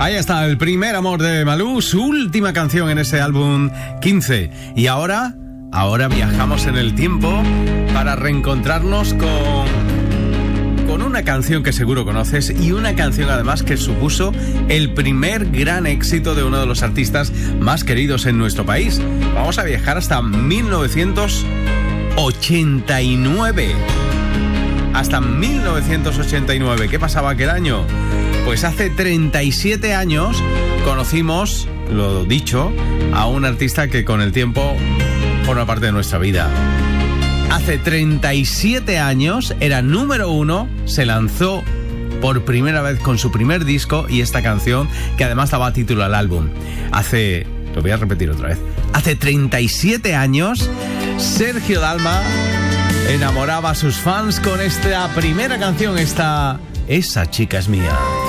Ahí está, el primer amor de Malú, su última canción en ese álbum 15. Y ahora viajamos en el tiempo para reencontrarnos con una canción que seguro conoces y una canción además que supuso el primer gran éxito de uno de los artistas más queridos en nuestro país. Vamos a viajar hasta 1989. Hasta 1989. ¿Qué pasaba aquel año? Pues hace 37 años conocimos, lo dicho, a un artista que con el tiempo forma parte de nuestra vida. Hace 37 años era número 1, se lanzó por primera vez con su primer disco y esta canción, que además daba título al álbum. Lo voy a repetir otra vez. Hace 37 años, Sergio Dalma enamoraba a sus fans con esta primera canción, Esa chica es mía.